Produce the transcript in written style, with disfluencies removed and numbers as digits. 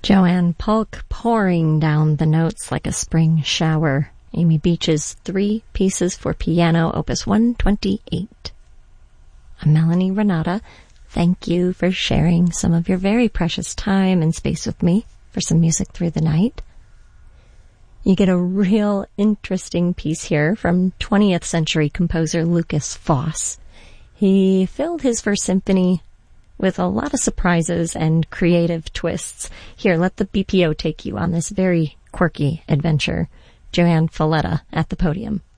Joanne Polk pouring down the notes like a spring shower. Amy Beach's 3 Pieces for Piano, Opus 128. I'm Melanie Renata. Thank you for sharing some of your very precious time and space with me for some music through the night. You get a real interesting piece here from 20th century composer Lukas Foss. He filled his first symphony with a lot of surprises and creative twists. Here, let the BPO take you on this very quirky adventure. Joanne Falletta at the podium.